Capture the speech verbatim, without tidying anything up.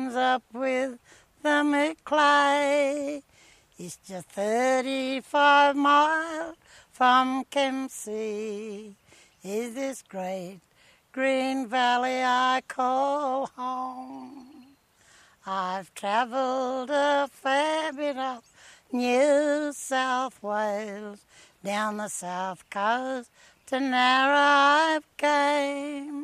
ends up with the Maclay. It's just thirty-five miles from Kempsey. Is this great green valley I call home? I've travelled a fair bit of New South Wales, down the south coast to Narrabeen.